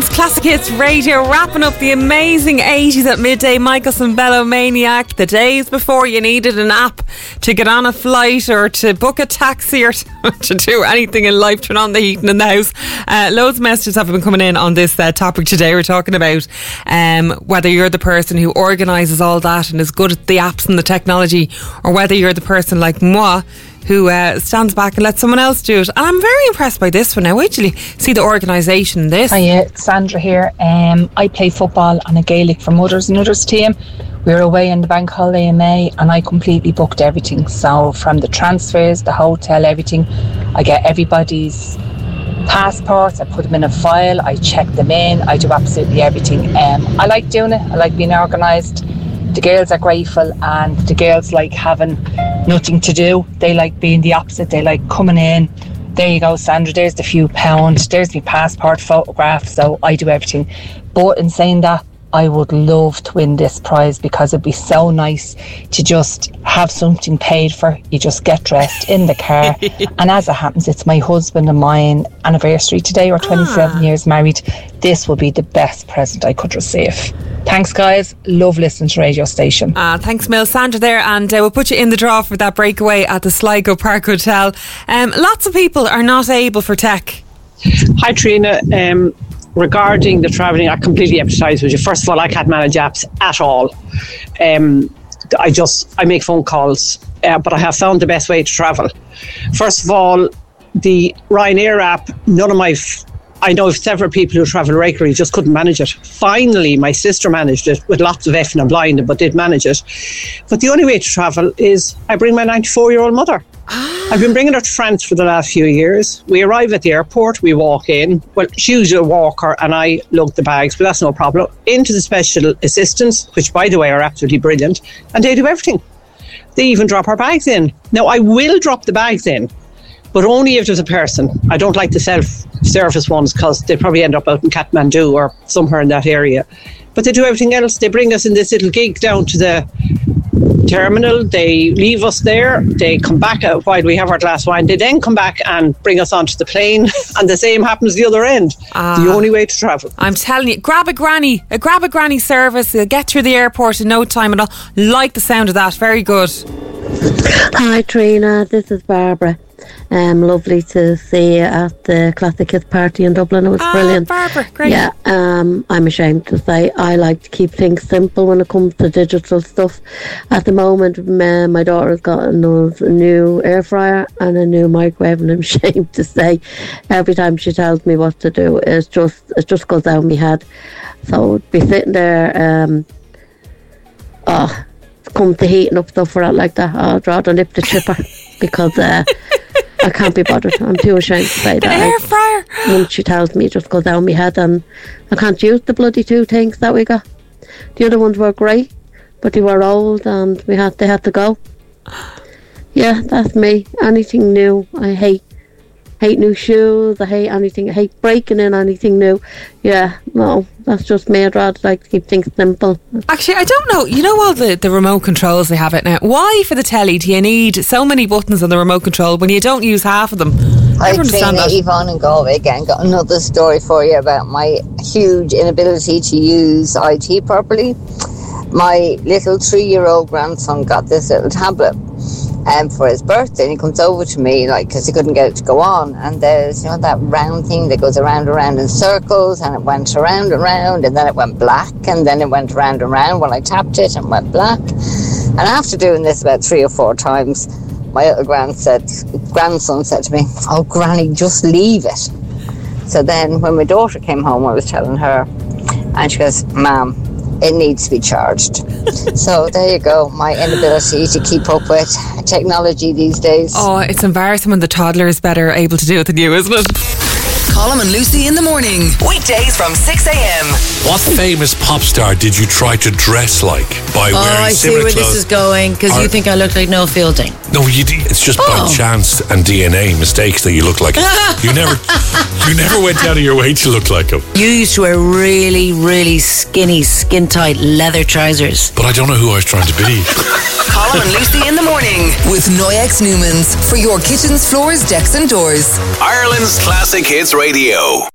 Ireland's Classic Hits Radio, wrapping up the amazing 80s at midday. Michael Sembello Maniac. The days before you needed an app to get on a flight or to book a taxi or to do anything in life, turn on the heating in the house. Loads of messages have been coming in on this topic today. We're talking about whether you're the person who organises all that and is good at the apps and the technology, or whether you're the person like moi who stands back and lets someone else do it. And I'm very impressed by this one now. Wait till you see the organisation in this. Hiya, it's Sandra here. I play football on a Gaelic for Mothers and Others team. We were away on the bank holiday in May and I completely booked everything. So from the transfers, the hotel, everything, I get everybody's passports, I put them in a file, I check them in, I do absolutely everything. I like doing it, I like being organised. The girls are grateful and the girls like having nothing to do. They like being the opposite. They like coming in. There you go, Sandra, there's the few pounds, there's my passport photograph. So I do everything. But in saying that, I would love to win this prize because it'd be so nice to just have something paid for. You just get dressed in the car. And as it happens, it's my husband and mine anniversary today. We're 27 years married. This will be the best present I could receive. Thanks, guys. Love listening to radio station. Thanks, Mel. Sandra there, and we'll put you in the draw for that breakaway at the Sligo Park Hotel. Lots of people are not able for tech. Hi, Trina. Regarding the travelling, I completely empathise with you. First of all, I can't manage apps at all. I make phone calls, but I have found the best way to travel. First of all, the Ryanair app, I know of several people who travel regularly, just couldn't manage it. Finally, my sister managed it with lots of effing and blinding, but did manage it. But the only way to travel is I bring my 94-year-old mother. I've been bringing her to France for the last few years. We arrive at the airport, we walk in. Well, she's a walker and I lug the bags, but that's no problem. Into the special assistants, which, by the way, are absolutely brilliant, and they do everything. They even drop our bags in. Now, I will drop the bags in, but only if there's a person. I don't like the self-service ones because they probably end up out in Kathmandu or somewhere in that area. But they do everything else. They bring us in this little gig down to the terminal. They leave us there. They come back while we have our glass of wine. They then come back and bring us onto the plane. And the same happens the other end. The only way to travel. I'm telling you, grab a granny service. They'll get through the airport in no time. And I like the sound of that. Very good. Hi, Trina. This is Barbara. Lovely to see you at the Classic Hits party in Dublin. It was brilliant. Barbara, great. Yeah, I'm ashamed to say I like to keep things simple when it comes to digital stuff. At the moment, my daughter's got a new air fryer and a new microwave, and I'm ashamed to say every time she tells me what to do, it just goes down my head. So I'd be sitting there, come to heating up stuff for it like that, I'd rather nip the chipper because I can't be bothered. I'm too ashamed to say that. The air fryer. Once she tells me, it just goes down my head, and I can't use the bloody two things that we got. The other ones were great, but they were old, and they had to go. Yeah, that's me. Anything new, I hate. Hate new shoes. I hate anything. I hate breaking in anything new. Yeah, no, that's just me. I'd rather like to keep things simple. Actually, I don't know. You know all the remote controls they have it now. Why for the telly do you need so many buttons on the remote control when you don't use half of them? Hi, Trina, Yvonne and Galway again. Got another story for you about my huge inability to use IT properly. My little 3-year-old grandson got this little tablet for his birthday, and he comes over to me because he couldn't get it to go on, and there's that round thing that goes around in circles, and it went around, and then it went black, and then it went around. Well, I tapped it and went black, and after doing this about 3 or 4 times, my little grandson said to me, "Oh, Granny, just leave it." So then when my daughter came home, I was telling her, and she goes, "Ma'am, it needs to be charged." So there you go, my inability to keep up with technology these days. Oh, it's embarrassing when the toddler is better able to do it than you, isn't it? Colm and Lucy in the morning, weekdays from 6 a.m. What famous pop star did you try to dress like by wearing I see similar where clothes? this is going, because you think I look like Noel Fielding. No, it's just by chance and DNA mistakes that you look like him. You never went out of your way to look like him. You used to wear really, really skinny, skin-tight leather trousers. But I don't know who I was trying to be. Colm and Lucy in the morning with Noyex Newmans for your kitchens, floors, decks and doors. Ireland's Classic Hits Radio.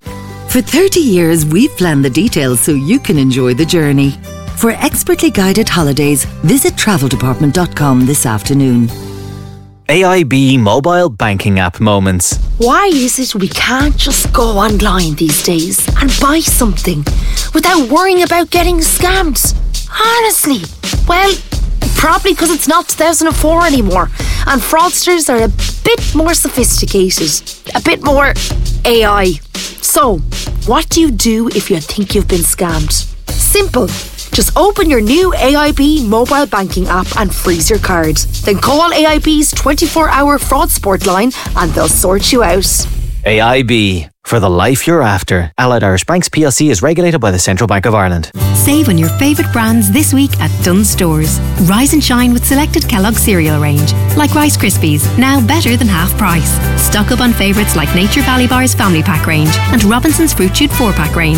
For 30 years, we've planned the details so you can enjoy the journey. For expertly guided holidays, visit traveldepartment.com this afternoon. AIB mobile banking app moments. Why is it we can't just go online these days and buy something without worrying about getting scammed? Honestly, well, probably because it's not 2004 anymore and fraudsters are a bit more sophisticated, a bit more AI. So, what do you do if you think you've been scammed? Simple. Just open your new AIB mobile banking app and freeze your card. Then call AIB's 24-hour fraud support line and they'll sort you out. AIB, for the life you're after. Allied Irish Banks PLC is regulated by the Central Bank of Ireland. Save on your favourite brands this week at Dunnes Stores. Rise and shine with selected Kellogg's cereal range, like Rice Krispies, now better than half price. Stock up on favourites like Nature Valley Bar's Family Pack range and Robinson's Fruit Shoot 4-pack range.